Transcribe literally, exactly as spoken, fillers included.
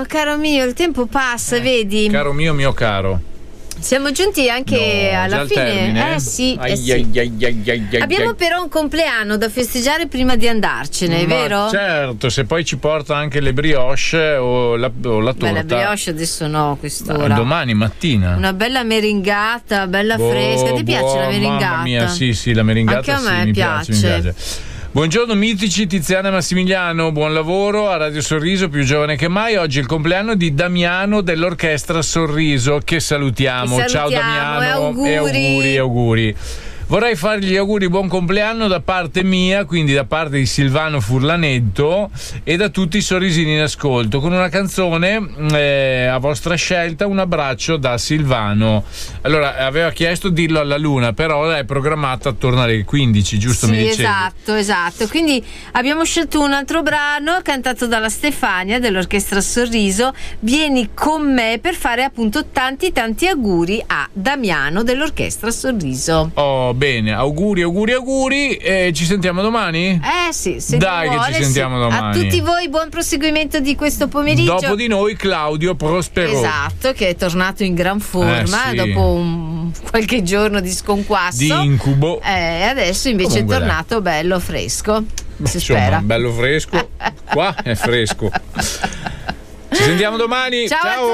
mio, caro mio, il tempo passa, eh, vedi? Caro mio, mio caro. Siamo giunti anche no, alla fine. Termine, eh sì, ai, eh sì. Ai, ai, ai, ai, ai, Abbiamo ai. però un compleanno da festeggiare prima di andarcene, Ma vero? certo, se poi ci porta anche le brioche o la, o la torta. Beh, la brioche adesso no, quest'ora. Ma domani mattina. Una bella meringata, bella boh, fresca. Ti piace boh, la meringata? Mamma mia, sì, sì, la meringata anche a me sì, mi piace. piace, mi piace. Buongiorno mitici, Tiziana e Massimiliano, buon lavoro a Radio Sorriso, più giovane che mai. Oggi è il compleanno di Damiano dell'Orchestra Sorriso, che salutiamo. Che Ciao salutiamo, Damiano e auguri. e auguri, auguri. Vorrei fargli gli auguri buon compleanno da parte mia, quindi da parte di Silvano Furlanetto e da tutti i sorrisini in ascolto, con una canzone eh, a vostra scelta, Un abbraccio da Silvano. Allora, aveva chiesto dirlo alla luna, però è programmata attorno alle quindici, giusto? Sì, mi dicevi? esatto, esatto. Quindi abbiamo scelto un altro brano cantato dalla Stefania dell'Orchestra Sorriso, Vieni con me, per fare appunto tanti tanti auguri a Damiano dell'Orchestra Sorriso. Oh, bene, auguri, auguri, auguri, e ci sentiamo domani? Eh sì, se dai vuole, che ci sentiamo sì. domani. A tutti voi buon proseguimento di questo pomeriggio. Dopo di noi Claudio Prospero. Esatto, che è tornato in gran forma eh, sì. dopo un, qualche giorno di sconquasso. Di incubo. Eh, adesso invece Comunque è tornato dai. bello fresco. Si Insomma, spera. bello fresco. Qua è fresco. Ci sentiamo domani. Ciao. Ciao.